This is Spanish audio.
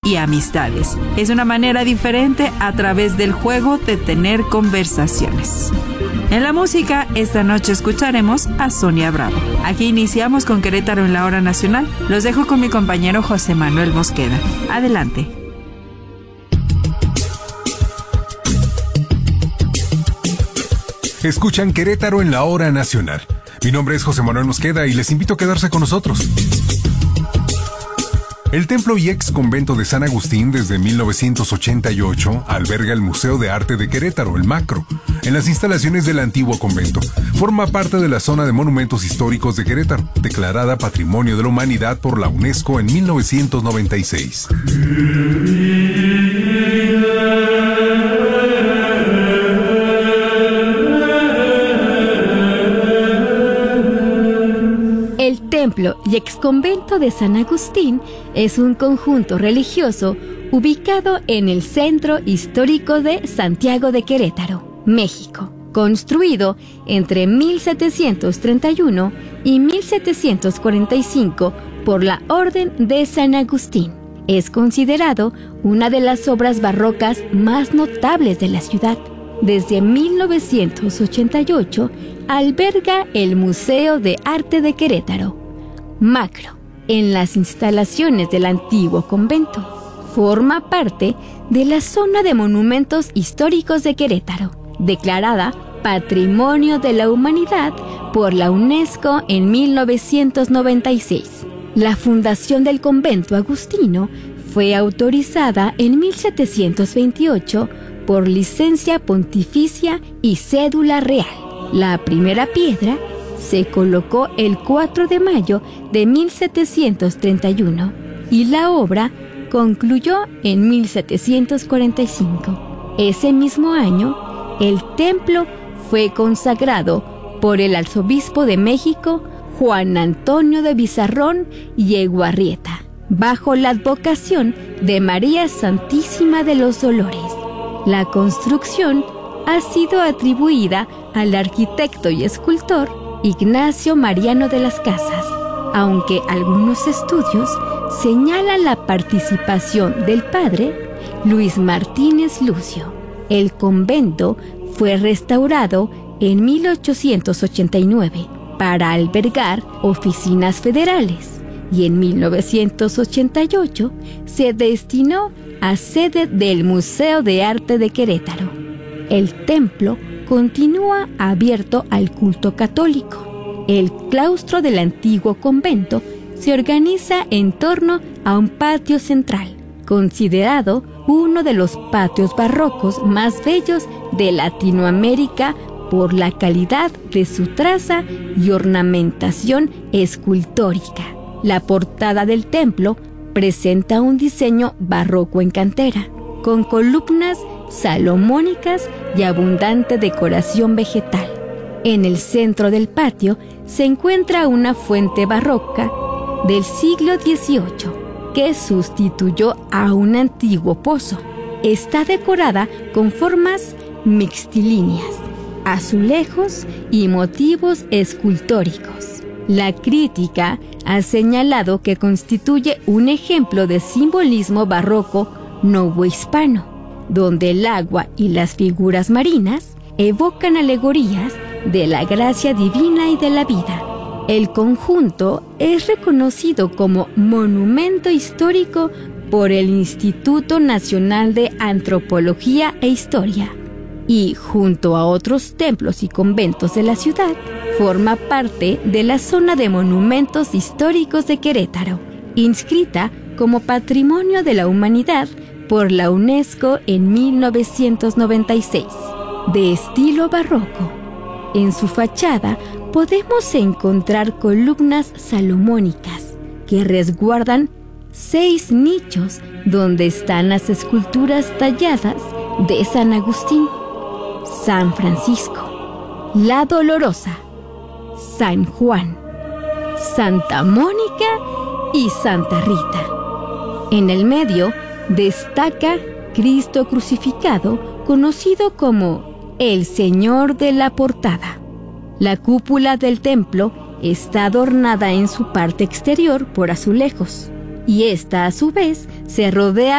y amistades. Es una manera diferente a través del juego de tener conversaciones. En la música, esta noche escucharemos a Sonia Bravo. Aquí iniciamos con Querétaro en la Hora Nacional. Los dejo con mi compañero José Manuel Mosqueda. Adelante. Escuchan Querétaro en la Hora Nacional. Mi nombre es José Manuel Mosqueda y les invito a quedarse con nosotros. El templo y ex convento de San Agustín desde 1988 alberga el Museo de Arte de Querétaro, el MACRO, en las instalaciones del antiguo convento. Forma parte de la zona de monumentos históricos de Querétaro, declarada Patrimonio de la Humanidad por la UNESCO en 1996. El templo y exconvento de San Agustín es un conjunto religioso ubicado en el centro histórico de Santiago de Querétaro, México, construido entre 1731 y 1745 por la Orden de San Agustín. Es considerado una de las obras barrocas más notables de la ciudad. Desde 1988 alberga el Museo de Arte de Querétaro, MACRO, en las instalaciones del antiguo convento. Forma parte de la zona de monumentos históricos de Querétaro, declarada Patrimonio de la Humanidad por la UNESCO en 1996. La fundación del convento agustino fue autorizada en 1728 por licencia pontificia y cédula real. La primera piedra se colocó el 4 de mayo de 1731 y la obra concluyó en 1745. Ese mismo año, el templo fue consagrado por el arzobispo de México, Juan Antonio de Bizarrón y Eguarrieta, bajo la advocación de María Santísima de los Dolores. La construcción ha sido atribuida al arquitecto y escultor Ignacio Mariano de las Casas, aunque algunos estudios señalan la participación del padre Luis Martínez Lucio. El convento fue restaurado en 1889 para albergar oficinas federales y en 1988 se destinó a sede del Museo de Arte de Querétaro. El templo continúa abierto al culto católico. El claustro del antiguo convento se organiza en torno a un patio central, considerado uno de los patios barrocos más bellos de Latinoamérica por la calidad de su traza y ornamentación escultórica. La portada del templo presenta un diseño barroco en cantera, con columnas salomónicas y abundante decoración vegetal. En el centro del patio se encuentra una fuente barroca del siglo XVIII que sustituyó a un antiguo pozo. Está decorada con formas mixtilíneas, azulejos y motivos escultóricos. La crítica ha señalado que constituye un ejemplo de simbolismo barroco novohispano, donde el agua y las figuras marinas evocan alegorías de la gracia divina y de la vida. El conjunto es reconocido como monumento histórico por el Instituto Nacional de Antropología e Historia y, junto a otros templos y conventos de la ciudad, forma parte de la zona de monumentos históricos de Querétaro, inscrita como Patrimonio de la Humanidad por la UNESCO en 1996, de estilo barroco. En su fachada podemos encontrar columnas salomónicas que resguardan 6 nichos donde están las esculturas talladas de San Agustín, San Francisco, la Dolorosa, San Juan, Santa Mónica y Santa Rita. En el medio destaca Cristo crucificado, conocido como el Señor de la Portada. La cúpula del templo está adornada en su parte exterior por azulejos, y esta a su vez se rodea